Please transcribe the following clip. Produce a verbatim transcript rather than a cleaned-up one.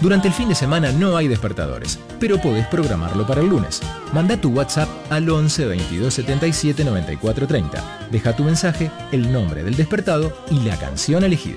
Durante el fin de semana no hay despertadores, pero podés programarlo para el lunes. Manda tu WhatsApp al once veintidós setenta y siete noventa y cuatro treinta. Deja tu mensaje, el nombre del despertado y la canción elegida.